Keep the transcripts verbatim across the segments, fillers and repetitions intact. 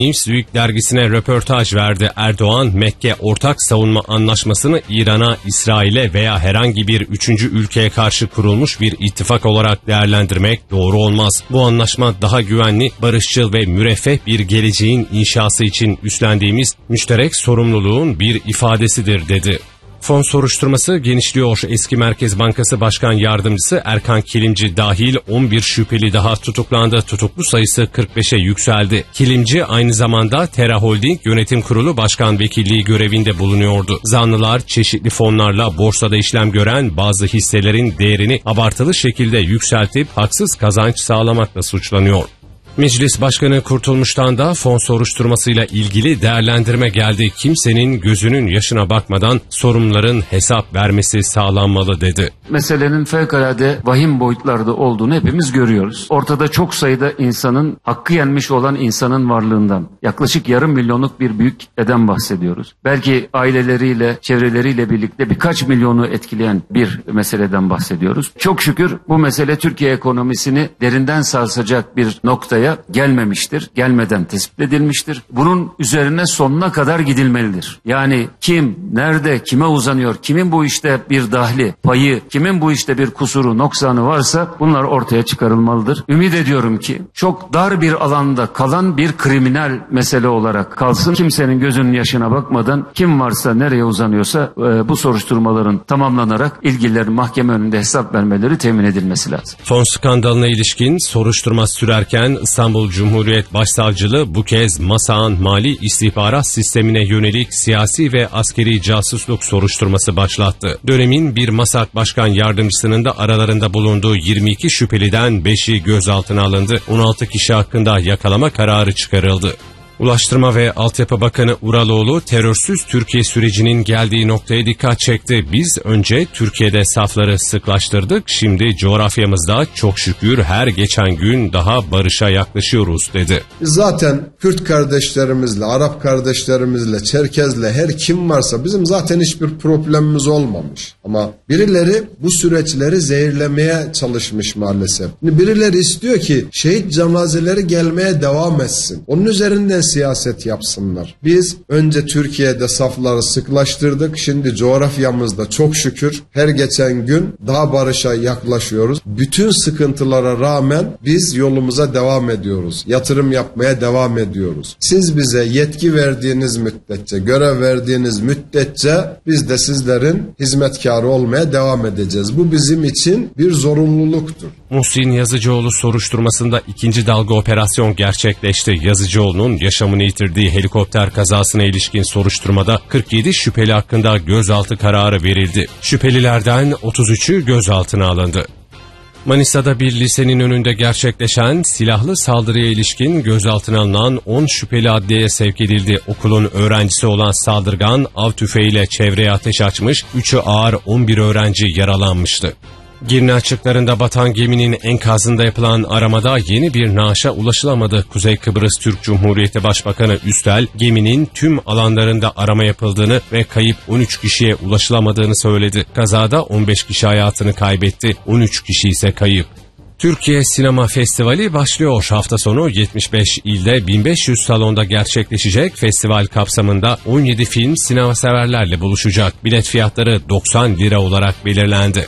Newsweek dergisine röportaj verdi. Erdoğan, Mekke Ortak Savunma Anlaşması'nı İran'a, İsrail'e veya herhangi bir üçüncü ülkeye karşı kurulmuş bir ittifak olarak değerlendirmek doğru olmaz. Bu anlaşma daha güvenli, barışçıl ve müreffeh bir geleceğin inşası için üstlendiğimiz müşterek sorumluluğun bir ifadesidir dedi. Fon soruşturması genişliyor. Eski Merkez Bankası Başkan Yardımcısı Erkan Kilimci dahil on bir şüpheli daha tutuklandı. Tutuklu sayısı kırk beşe yükseldi. Kilimci aynı zamanda Tera Holding Yönetim Kurulu Başkan Vekilliği görevinde bulunuyordu. Zanlılar çeşitli fonlarla borsada işlem gören bazı hisselerin değerini abartılı şekilde yükseltip haksız kazanç sağlamakla suçlanıyor. Meclis Başkanı Kurtulmuş'tan da fon soruşturmasıyla ilgili değerlendirme geldi. Kimsenin gözünün yaşına bakmadan sorumluların hesap vermesi sağlanmalı dedi. Meselenin fevkalade vahim boyutlarda olduğunu hepimiz görüyoruz. Ortada çok sayıda insanın, hakkı yenmiş olan insanın varlığından, yaklaşık yarım milyonluk bir büyük kitleden bahsediyoruz. Belki aileleriyle, çevreleriyle birlikte birkaç milyonu etkileyen bir meseleden bahsediyoruz. Çok şükür bu mesele Türkiye ekonomisini derinden sarsacak bir noktaya gelmemiştir, gelmeden tespit edilmiştir. Bunun üzerine sonuna kadar gidilmelidir. Yani kim, nerede, kime uzanıyor, kimin bu işte bir dahli, payı, kimin bu işte bir kusuru, noksanı varsa bunlar ortaya çıkarılmalıdır. Ümit ediyorum ki çok dar bir alanda kalan bir kriminal mesele olarak kalsın. Kimsenin gözünün yaşına bakmadan kim varsa, nereye uzanıyorsa e, bu soruşturmaların tamamlanarak ilgililerin mahkeme önünde hesap vermeleri temin edilmesi lazım. Fon skandalına ilişkin soruşturma sürerken İstanbul Cumhuriyet Başsavcılığı bu kez MASAK'ın mali istihbarat sistemine yönelik siyasi ve askeri casusluk soruşturması başlattı. Dönemin bir MASAK Başkan Yardımcısının da aralarında bulunduğu yirmi iki şüpheliden beşi gözaltına alındı. on altı kişi hakkında yakalama kararı çıkarıldı. Ulaştırma ve Altyapı Bakanı Uraloğlu, terörsüz Türkiye sürecinin geldiği noktaya dikkat çekti. Biz önce Türkiye'de safları sıklaştırdık, şimdi coğrafyamızda çok şükür her geçen gün daha barışa yaklaşıyoruz dedi. Zaten Kürt kardeşlerimizle, Arap kardeşlerimizle, Çerkezle her kim varsa bizim zaten hiçbir problemimiz olmamış. Ama birileri bu süreçleri zehirlemeye çalışmış maalesef. Birileri istiyor ki şehit cenazeleri gelmeye devam etsin. Onun üzerinden siyaset yapsınlar. Biz önce Türkiye'de safları sıklaştırdık. Şimdi coğrafyamızda çok şükür her geçen gün daha barışa yaklaşıyoruz. Bütün sıkıntılara rağmen biz yolumuza devam ediyoruz. Yatırım yapmaya devam ediyoruz. Siz bize yetki verdiğiniz müddetçe, görev verdiğiniz müddetçe biz de sizlerin hizmetkarı olmaya devam edeceğiz. Bu bizim için bir zorunluluktur. Muhsin Yazıcıoğlu soruşturmasında ikinci dalga operasyon gerçekleşti. Yazıcıoğlu'nun yaşamını yitirdiği helikopter kazasına ilişkin soruşturmada kırk yedi şüpheli hakkında gözaltı kararı verildi. Şüphelilerden otuz üçü gözaltına alındı. Manisa'da bir lisenin önünde gerçekleşen silahlı saldırıya ilişkin gözaltına alınan on şüpheli adliyeye sevk edildi. Okulun öğrencisi olan saldırgan av tüfeğiyle çevreye ateş açmış, üçü ağır, on bir öğrenci yaralanmıştı. Girne açıklarında batan geminin enkazında yapılan aramada yeni bir naaşa ulaşılamadı. Kuzey Kıbrıs Türk Cumhuriyeti Başbakanı Üstel, geminin tüm alanlarında arama yapıldığını ve kayıp on üç kişiye ulaşılamadığını söyledi. Kazada on beş kişi hayatını kaybetti, on üç kişi ise kayıp. Türkiye Sinema Festivali başlıyor. Hafta sonu yetmiş beş ilde bin beş yüz salonda gerçekleşecek festival kapsamında on yedi film sinema severlerle buluşacak. Bilet fiyatları doksan lira olarak belirlendi.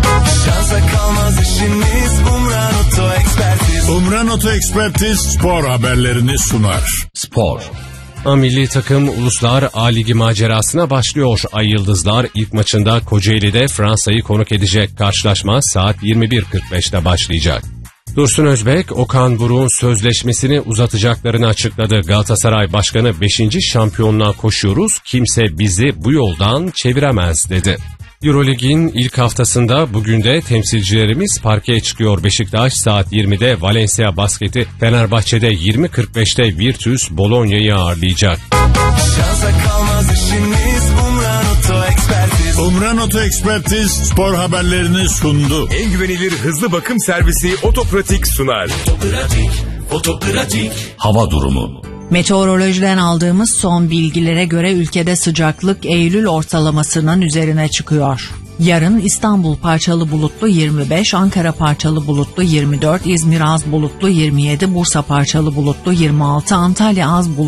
Umran Oto Ekspertiz spor haberlerini sunar. Spor. A milli takım Uluslar A Ligi macerasına başlıyor. Ay Yıldızlar ilk maçında Kocaeli'de Fransa'yı konuk edecek. Karşılaşma saat yirmi bir kırk beşte başlayacak. Dursun Özbek, Okan Buruk'un sözleşmesini uzatacaklarını açıkladı. Galatasaray Başkanı beşinci şampiyonluğa koşuyoruz, kimse bizi bu yoldan çeviremez dedi. Eurolig'in ilk haftasında bugün de temsilcilerimiz parkeye çıkıyor. Beşiktaş saat yirmide Valencia Basket'i, Fenerbahçe'de yirmi kırk beşte Virtus Bologna'yı ağırlayacak. Umran Oto Ekspertiz spor haberlerini sundu. En güvenilir hızlı bakım servisi Otopratik sunar. Otopratik, Otopratik. Hava durumu. Meteorolojiden aldığımız son bilgilere göre ülkede sıcaklık Eylül ortalamasının üzerine çıkıyor. Yarın İstanbul parçalı bulutlu yirmi beş, Ankara parçalı bulutlu yirmi dört, İzmir az bulutlu yirmi yedi, Bursa parçalı bulutlu yirmi altı, Antalya az bulutlu